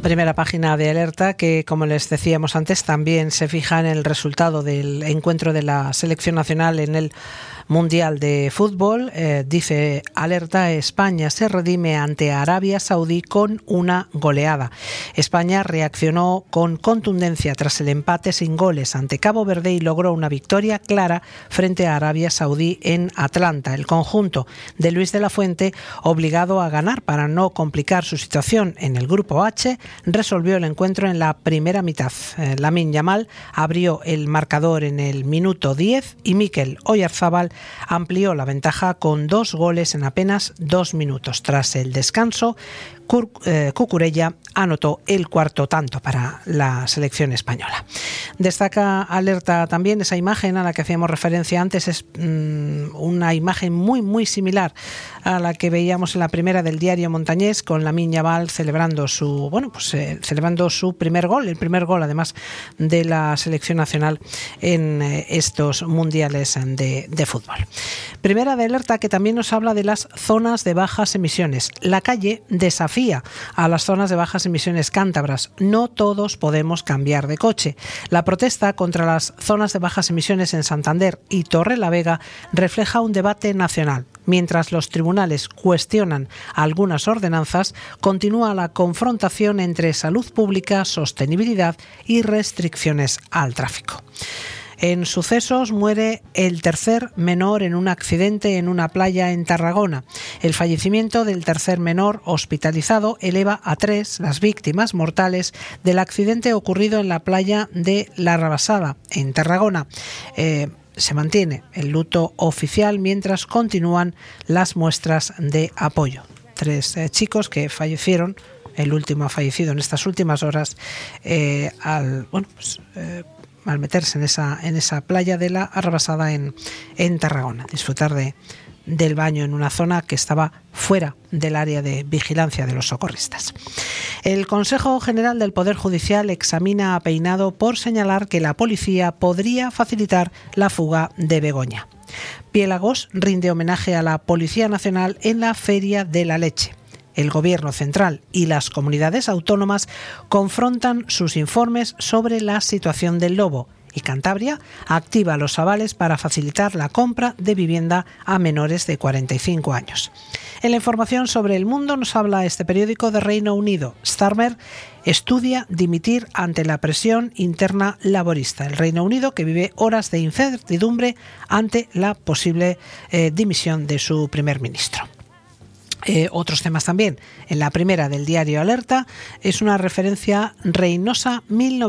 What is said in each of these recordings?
Primera página de Alerta que, como les decíamos antes, también se fija en el resultado del encuentro de la selección nacional en el Mundial de Fútbol. Dice Alerta: España se redime ante Arabia Saudí con una goleada. España reaccionó con contundencia tras el empate sin goles ante Cabo Verde y logró una victoria clara frente a Arabia Saudí en Atlanta. El conjunto de Luis de la Fuente, obligado a ganar para no complicar su situación en el grupo H, resolvió el encuentro en la primera mitad. Lamine Yamal abrió el marcador en el minuto 10 y Mikel Oyarzabal amplió la ventaja con 2 goles en apenas 2 minutos. Tras el descanso, Cucurella anotó el cuarto tanto para la selección española. Destaca Alerta también esa imagen a la que hacíamos referencia antes. Es una imagen muy similar a la que veíamos en la primera del diario Montañés, con Lamine Yamal celebrando su primer gol, el primer gol además de la selección nacional en estos mundiales de fútbol. Primera de Alerta que también nos habla de las zonas de bajas emisiones. La Calle desafía a las zonas de bajas emisiones cántabras. No todos podemos cambiar de coche. La protesta contra las zonas de bajas emisiones en Santander y Torrelavega refleja un debate nacional. Mientras los tribunales cuestionan algunas ordenanzas, continúa la confrontación entre salud pública, sostenibilidad y restricciones al tráfico. En sucesos, muere el tercer menor en un accidente en una playa en Tarragona. El fallecimiento del tercer menor hospitalizado eleva a 3 las víctimas mortales del accidente ocurrido en la playa de La Rabasada, en Tarragona. Se mantiene el luto oficial mientras continúan las muestras de apoyo. 3 chicos que fallecieron, el último ha fallecido en estas últimas horas, al meterse en esa playa de La Rabasada en Tarragona, disfrutar del baño en una zona que estaba fuera del área de vigilancia de los socorristas. El Consejo General del Poder Judicial examina a Peinado por señalar que la policía podría facilitar la fuga de Begoña. Piélagos rinde homenaje a la Policía Nacional en la Feria de la Leche. El Gobierno central y las comunidades autónomas confrontan sus informes sobre la situación del lobo, y Cantabria activa los avales para facilitar la compra de vivienda a menores de 45 años. En la información sobre el mundo nos habla este periódico de Reino Unido. Starmer estudia dimitir ante la presión interna laborista. El Reino Unido, que vive horas de incertidumbre ante la posible dimisión de su primer ministro. Otros temas también. En la primera del diario Alerta es una referencia: Reynosa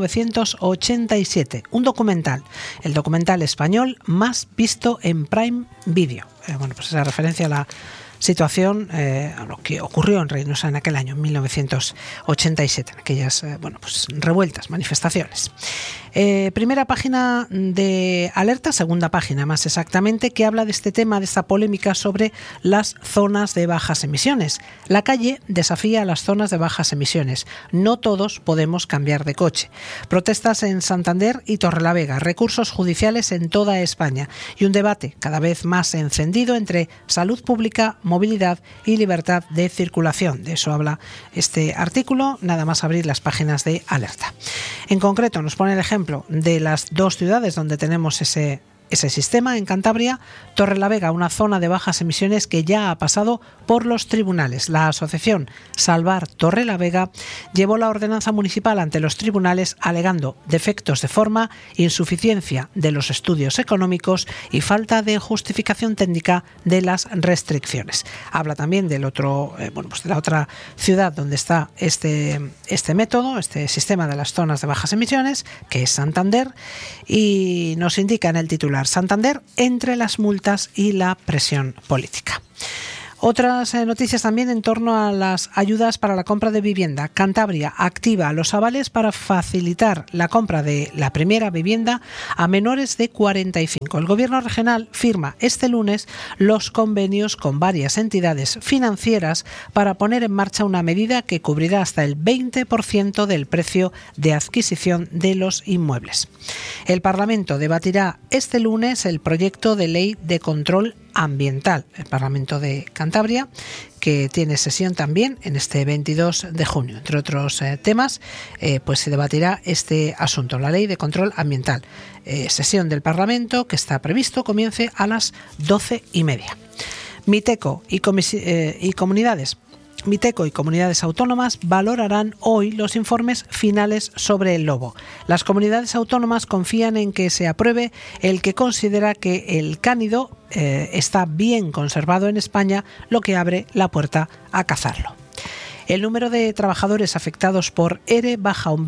1987, un documental, el documental español más visto en Prime Video. Pues esa referencia a la situación, a lo que ocurrió en Reynosa en aquel año, en 1987, en aquellas revueltas, manifestaciones. Primera página de Alerta, segunda página más exactamente, que habla de este tema, de esta polémica sobre las zonas de bajas emisiones. La Calle desafía a las zonas de bajas emisiones. No todos podemos cambiar de coche. Protestas en Santander y Torrelavega, recursos judiciales en toda España y un debate cada vez más encendido entre salud pública, movilidad y libertad de circulación. De eso habla este artículo, nada más abrir las páginas de Alerta. En concreto nos pone el ejemplo de las 2 ciudades donde tenemos ese sistema. En Cantabria, Torrelavega, una zona de bajas emisiones que ya ha pasado por los tribunales. La asociación Salvar Torrelavega llevó la ordenanza municipal ante los tribunales alegando defectos de forma, insuficiencia de los estudios económicos y falta de justificación técnica de las restricciones. Habla también del otro, de la otra ciudad donde está este método, este sistema de las zonas de bajas emisiones, que es Santander, y nos indica en el titular: Santander entre las multas y la presión política. Otras noticias también en torno a las ayudas para la compra de vivienda. Cantabria activa los avales para facilitar la compra de la primera vivienda a menores de 45. El Gobierno regional firma este lunes los convenios con varias entidades financieras para poner en marcha una medida que cubrirá hasta el 20% del precio de adquisición de los inmuebles. El Parlamento debatirá este lunes el proyecto de ley de control ambiental, el Parlamento de Cantabria, que tiene sesión también en este 22 de junio. Entre otros temas, pues se debatirá este asunto, la Ley de Control Ambiental. Sesión del Parlamento que está previsto comience a las 12:30. Miteco y comunidades autónomas valorarán hoy los informes finales sobre el lobo. Las comunidades autónomas confían en que se apruebe el que considera que el cánido está bien conservado en España, lo que abre la puerta a cazarlo. El número de trabajadores afectados por ERE baja un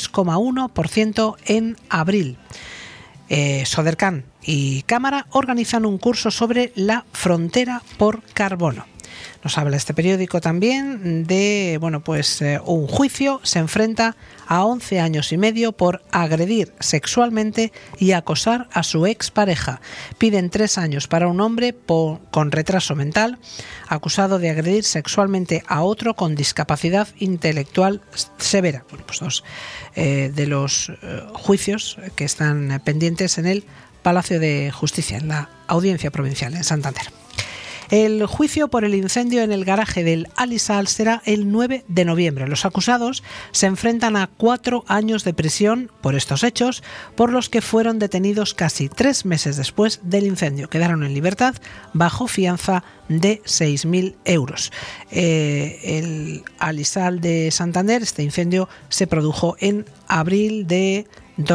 23,1% en abril. Sodercan y Cámara organizan un curso sobre la frontera por carbono. Nos habla este periódico también de un juicio se enfrenta a 11 años y medio por agredir sexualmente y acosar a su expareja. Piden 3 años para un hombre con retraso mental acusado de agredir sexualmente a otro con discapacidad intelectual severa. Dos de los juicios que están pendientes en el Palacio de Justicia, en la Audiencia Provincial en Santander. El juicio por el incendio en el garaje del Alisal será el 9 de noviembre. Los acusados se enfrentan a 4 años de prisión por estos hechos, por los que fueron detenidos casi 3 meses después del incendio. Quedaron en libertad bajo fianza de 6.000 euros. El Alisal de Santander, este incendio se produjo en abril de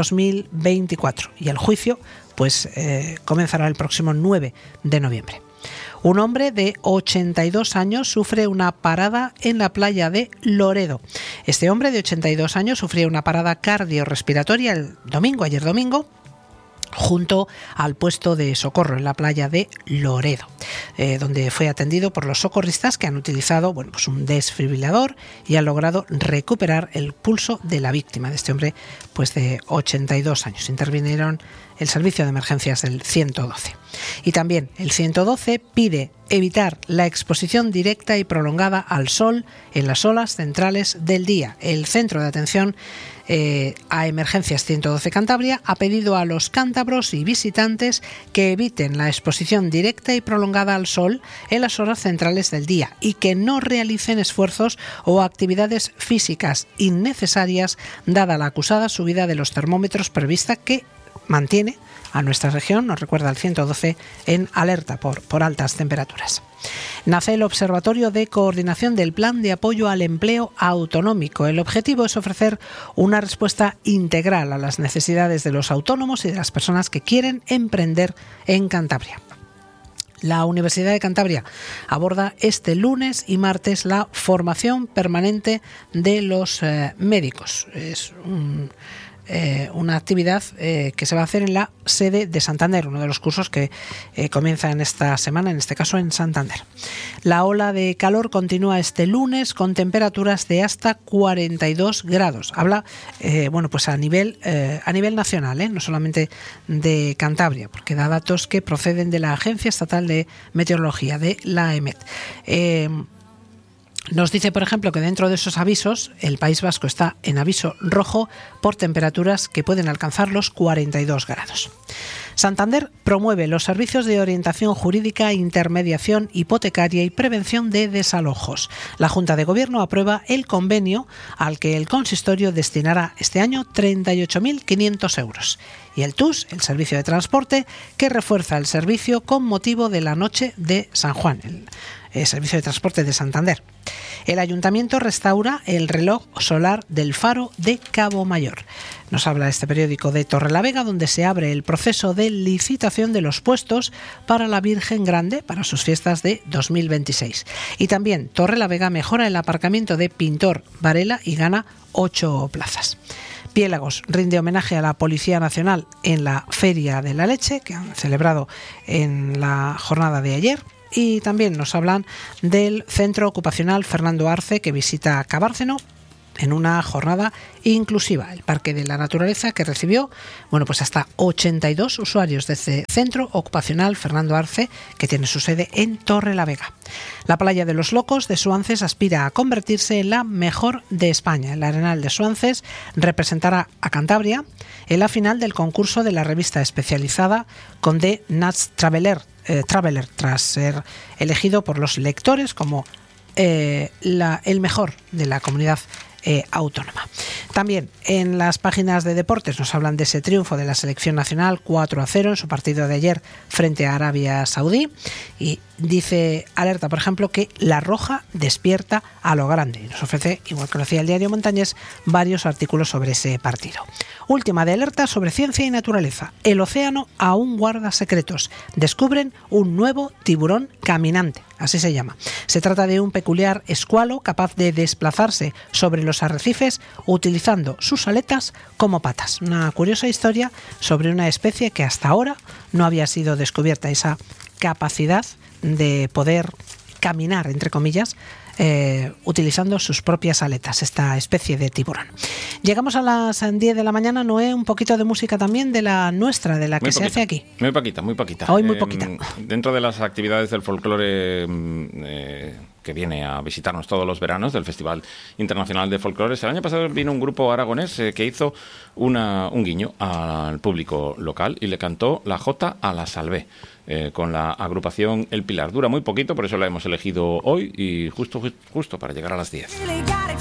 2024 y el juicio comenzará el próximo 9 de noviembre. Un hombre de 82 años sufre una parada en la playa de Loredo. Este hombre de 82 años sufrió una parada cardiorrespiratoria ayer domingo, junto al puesto de socorro en la playa de Loredo, donde fue atendido por los socorristas que han utilizado un desfibrilador y han logrado recuperar el pulso de la víctima, de este hombre de 82 años. Intervinieron el servicio de emergencias del 112. Y también el 112 pide evitar la exposición directa y prolongada al sol en las horas centrales del día. El Centro de Atención a Emergencias 112 Cantabria ha pedido a los cántabros y visitantes que eviten la exposición directa y prolongada al sol en las horas centrales del día y que no realicen esfuerzos o actividades físicas innecesarias, dada la acusada subida de los termómetros prevista que mantiene a nuestra región, nos recuerda el 112, en alerta por altas temperaturas. Nace el Observatorio de Coordinación del Plan de Apoyo al Empleo Autonómico. El objetivo es ofrecer una respuesta integral a las necesidades de los autónomos y de las personas que quieren emprender en Cantabria. La Universidad de Cantabria aborda este lunes y martes la formación permanente de los médicos. Es una actividad que se va a hacer en la sede de Santander, uno de los cursos que comienza en esta semana, en este caso en Santander. La ola de calor continúa este lunes con temperaturas de hasta 42 grados. Habla a nivel nacional, no solamente de Cantabria, porque da datos que proceden de la Agencia Estatal de Meteorología, de la AEMET. Nos dice, por ejemplo, que dentro de esos avisos el País Vasco está en aviso rojo por temperaturas que pueden alcanzar los 42 grados. Santander promueve los servicios de orientación jurídica, intermediación hipotecaria y prevención de desalojos. La Junta de Gobierno aprueba el convenio al que el consistorio destinará este año 38.500 euros. Y el TUS, el servicio de transporte, que refuerza el servicio con motivo de la Noche de San Juan, el servicio de transporte de Santander. El Ayuntamiento restaura el reloj solar del Faro de Cabo Mayor. Nos habla este periódico de Torrelavega, donde se abre el proceso de licitación de los puestos para la Virgen Grande para sus fiestas de 2026. Y también Torrelavega mejora el aparcamiento de Pintor Varela y gana 8 plazas. Piélagos rinde homenaje a la Policía Nacional en la Feria de la Leche, que han celebrado en la jornada de ayer. Y también nos hablan del Centro Ocupacional Fernando Arce, que visita Cabárceno en una jornada inclusiva. El Parque de la Naturaleza, que recibió hasta 82 usuarios de este Centro Ocupacional Fernando Arce, que tiene su sede en Torrelavega. La Playa de los Locos de Suances aspira a convertirse en la mejor de España. El Arenal de Suances representará a Cantabria en la final del concurso de la revista especializada Condé Nast Traveler, tras ser elegido por los lectores como el mejor de la comunidad autónoma. También en las páginas de deportes nos hablan de ese triunfo de la selección nacional 4-0 en su partido de ayer frente a Arabia Saudí, y dice Alerta, por ejemplo, que la Roja despierta a lo grande, y nos ofrece, igual que lo hacía el diario Montañés, varios artículos sobre ese partido. Última de Alerta sobre ciencia y naturaleza. El océano aún guarda secretos. Descubren un nuevo tiburón caminante, así se llama. Se trata de un peculiar escualo capaz de desplazarse sobre los arrecifes utilizando sus aletas como patas. Una curiosa historia sobre una especie que hasta ahora no había sido descubierta, esa capacidad de poder caminar, entre comillas, utilizando sus propias aletas, esta especie de tiburón. Llegamos a las 10 de la mañana, Noé, un poquito de música también de la nuestra, de la que se hace aquí. Muy poquita. Hoy muy poquita. Dentro de las actividades del folclore que viene a visitarnos todos los veranos, del Festival Internacional de Folclores, el año pasado vino un grupo aragonés que hizo un guiño al público local y le cantó la jota a la Salvé, con la agrupación El Pilar. Dura muy poquito, por eso la hemos elegido hoy y justo para llegar a las 10.